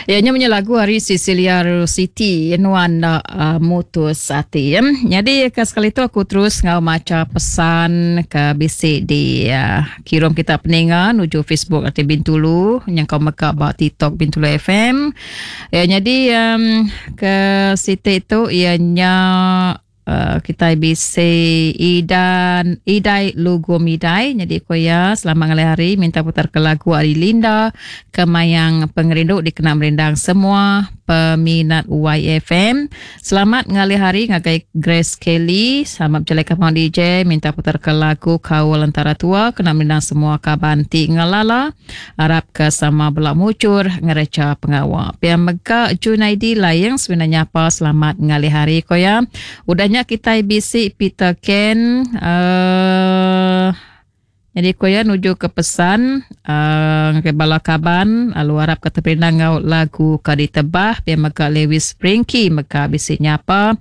Ianya punya lagu hari Cecilia Rositi Nuan mutus hati. Jadi sekali itu aku terus ngau maca pesan ke bisik di kirim kita pendengar nuju Facebook arti Bintulu yang kau mekak bawa TikTok Bintulu FM. Jadi ke situ itu ianya kita bisa idai logo midai. Jadi koya selama ngalih hari minta putar ke lagu Ari Linda kemayang pengerinduk dikenal merendang semua peminat YFM. Selamat ngalih hari ngagai Grace Kelly sama berjalakan mau DJ minta putar ke lagu Kawal Antara Tua kena merendang semua kabanti ngalala harap ke sama belak mucur ngereca pengawal pian mega Junaidi layang sebenarnya apa selamat ngalih hari koya udahnya kita bisik Peter Ken jadi koya nuju ke pesan ke balakaban lalu harap kata penang lagu kadi tebah biar maka Lewis Frankie maka bisik nyapa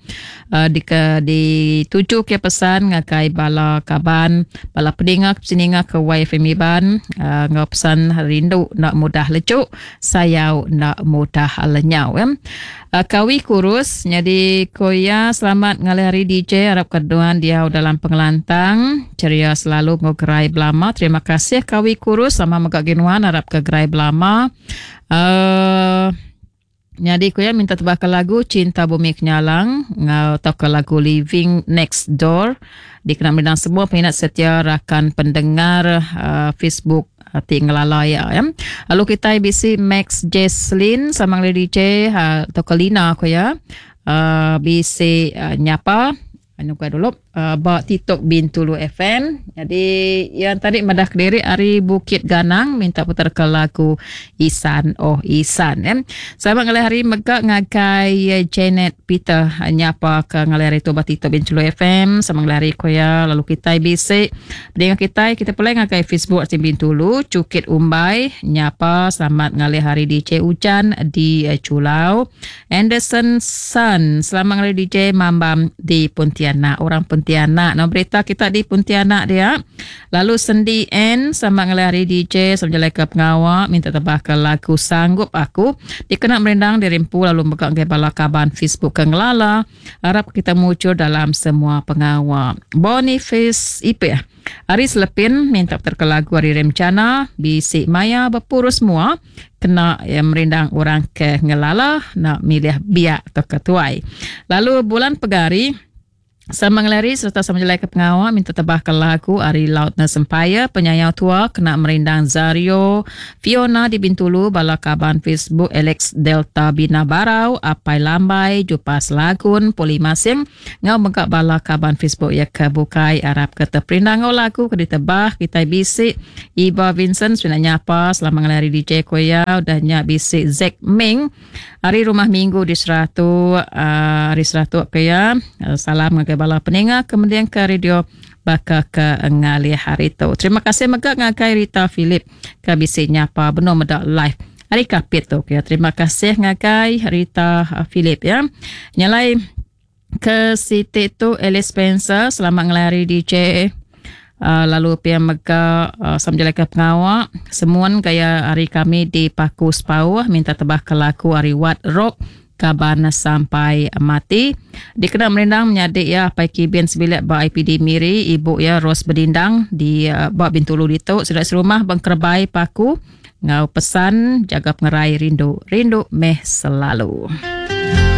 dituju ke pesan ngakai balakaban bala pendengar peseninga ke YFM Iban ngau pesan rindu nak mudah lecuk sayau nak mudah lenyau kawi kurus jadi koya selamat ngalih hari DJ harap keduan dia dalam pengelantang ceria selalu ngogerai belama terima kasih kawi kurus sama megak ginuan harap ke gerai belama jadi koya minta tebak ke lagu Cinta Bumi Kenyalang atau ke lagu Living Next Door dikenal bidang semua peminat setia rakan pendengar Facebook tinggalala ya. Lalu kita bisi Max Jesslyn sama DJ atau Kelina aku ya. Bisi nyapa anu ka dulu bawa TikTok Bintulu FM. Jadi yang tadi madah kediri hari Bukit Ganang minta putar ke lagu Isan Isan sama ngalih hari megak ngakai Janet Peter nyapa ke ngalih hari tu bawa TikTok Bintulu FM sama ngalih hari koya lalu kita bisi dengan kita pula ngakai Facebook arti Bintulu Cukit Umbai nyapa selamat ngalih hari DJ Ujan di Culau Anderson Sun selamat ngalih DJ Mambam di Pontianak orang Pontianak. Nah, berita kita di Pontianak dia. Lalu Sendi N sama ngelari DJ sama jalan ke pengawak minta tebah ke lagu Sanggup Aku. Dikena merendang di rimpu lalu buka ke balakaban Facebook ke ngelala. Harap kita muncul dalam semua pengawak. Boniface IP Aris Lepin minta putar ke lagu Hari Remcana. Bisik Maya berpurus semua. Kena merendang orang ke ngelala nak milih biak atau ketuai. Lalu bulan Pegari sama ngelari serta sama jelai ke pengawal minta tebah ke lagu Ari Lautna Sempaya penyayau tua kena merindang Zario Fiona di Bintulu balakaban Facebook Alex Delta Bina Barau Apai Lambai Jupas Lagun Poli Masing ngau megak balakaban Facebook ya kebukai Arab kata perindang ngau lagu ke ditebah kita bisik Iba Vincent sebenarnya apa selama ngelari DJ koya udahnya bisik Zack Ming hari rumah minggu di Seratu hari Seratu kaya salam ngagai bala pendengar kemudian ke radio baka ke ngalih hari tu. Terima kasih megak ngagai Rita Philip ke bisik nyapa benar medak live hari kapit tu ya. Terima kasih ngagai Rita Philip ya. Nyalai ke Siti tu Alice Spencer selamat ngelari DJ lalu pihak mega sambil ke pengawak semuan gaya hari kami di Paku Sepau minta tebah ke lagu Hari Wat Rock kaban sampai mati dikena merendang menyadik ya Paiki Bin Sebilat ba IPD Miri ibu ya Ros Bedindang di Bak Bintulu Dituk sudah serumah Bangkerbai Paku ngau pesan jaga pengerai rindu meh selalu.